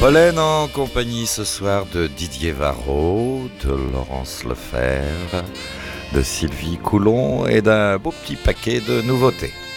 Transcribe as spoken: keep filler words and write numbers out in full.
Pollen en compagnie ce soir de Didier Varro, de Laurence Lefebvre, de Sylvie Coulon et d'un beau petit paquet de nouveautés.